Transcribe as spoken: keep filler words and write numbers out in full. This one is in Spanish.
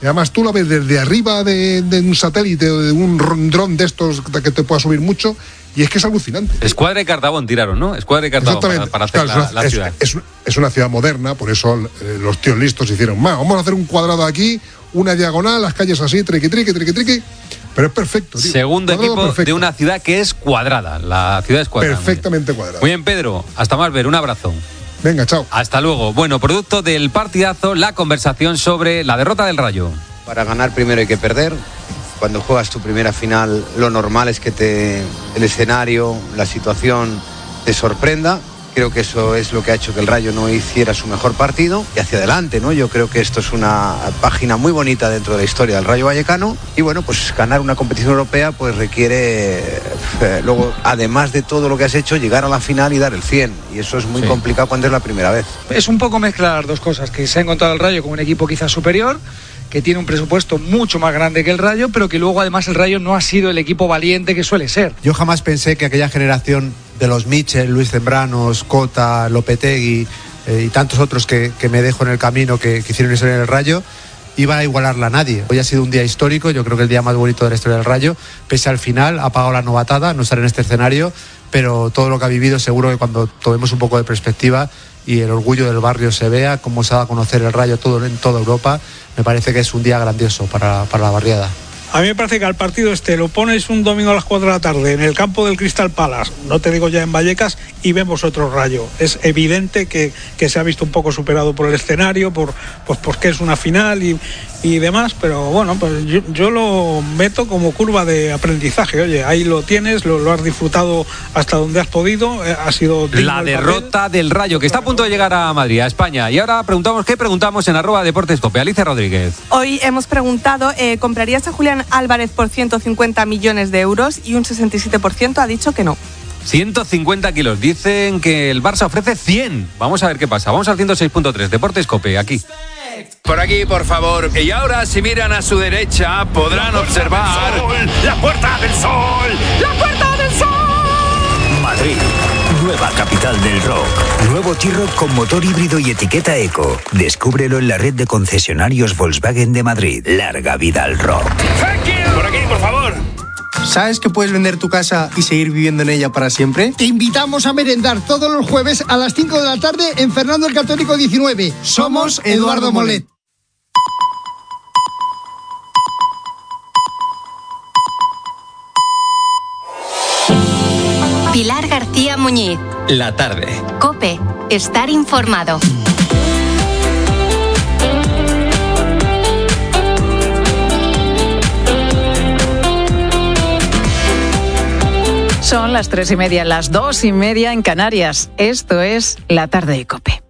Y además tú la ves desde arriba de, de un satélite o de un dron de estos que te pueda subir mucho, y es que es alucinante. Escuadra y Cartabón tiraron, ¿no? Escuadra y Cartabón para, para hacer claro, la, es, una, la ciudad. Es, es, es una ciudad moderna, por eso eh, los tíos listos hicieron más. Vamos a hacer un cuadrado aquí, una diagonal, las calles así, triqui, triqui, triqui, triqui. Pero es perfecto, tío. Segundo cuadrado equipo perfecto. De una ciudad que es cuadrada. La ciudad es cuadrada. Perfectamente cuadrada. Muy bien, Pedro. Hasta más ver. Un abrazo. Venga, chao. Hasta luego. Bueno, producto del partidazo, la conversación sobre la derrota del Rayo. Para ganar primero hay que perder. Cuando juegas tu primera final, lo normal es que te, el escenario, la situación te sorprenda. Creo que eso es lo que ha hecho que el Rayo no hiciera su mejor partido y hacia adelante, ¿no? Yo creo que esto es una página muy bonita dentro de la historia del Rayo Vallecano y bueno, pues ganar una competición europea pues requiere eh, luego, además de todo lo que has hecho, llegar a la final y dar el cien y eso es muy sí. complicado cuando es la primera vez. Es un poco mezclar las dos cosas, que se ha encontrado el Rayo con un equipo quizás superior, que tiene un presupuesto mucho más grande que el Rayo, pero que luego además el Rayo no ha sido el equipo valiente que suele ser. Yo jamás pensé que aquella generación de los Michel, Luis Zembranos, Cota, Lopetegui eh, y tantos otros que, que me dejo en el camino que, que hicieron historia en el Rayo, iba a igualarla a nadie. Hoy ha sido un día histórico, yo creo que el día más bonito de la historia del Rayo, pese al final, ha pagado la novatada, no estar en este escenario, pero todo lo que ha vivido seguro que cuando tomemos un poco de perspectiva y el orgullo del barrio se vea, cómo se va a conocer el Rayo todo en toda Europa, me parece que es un día grandioso para, para la barriada. A mí me parece que al partido este lo pones un domingo a las cuatro de la tarde en el campo del Crystal Palace, no te digo ya en Vallecas, y vemos otro Rayo. Es evidente que, que se ha visto un poco superado por el escenario, por pues porque es una final y, y demás, pero bueno, pues yo, yo lo meto como curva de aprendizaje. Oye, ahí lo tienes, lo, lo has disfrutado hasta donde has podido, eh, ha sido la derrota del Rayo, que está a punto de llegar a Madrid, a España. Y ahora preguntamos, ¿qué preguntamos en arroba Deportes Cope? Alicia Rodríguez. Hoy hemos preguntado, eh, ¿comprarías a Julián Álvarez por ciento cincuenta millones de euros? Y un sesenta y siete por ciento ha dicho que no. ciento cincuenta kilos. Dicen que el Barça ofrece cien. Vamos a ver qué pasa. Vamos al ciento seis punto tres. Deportes Cope, aquí. Por aquí, por favor. Y ahora, si miran a su derecha, podrán observar... ¡La Puerta del Sol! ¡La Puerta del Sol! Madrid, nueva capital del rock. Nuevo T-Roc con motor híbrido y etiqueta eco. Descúbrelo en la red de concesionarios Volkswagen de Madrid. Larga vida al rock. Por aquí, por favor. ¿Sabes que puedes vender tu casa y seguir viviendo en ella para siempre? Te invitamos a merendar todos los jueves a las cinco de la tarde en Fernando el Católico diecinueve. Somos Eduardo Molet. Pilar García Muñiz. La tarde. COPE. Estar informado. Son las tres y media, las dos y media en Canarias. Esto es La Tarde de COPE.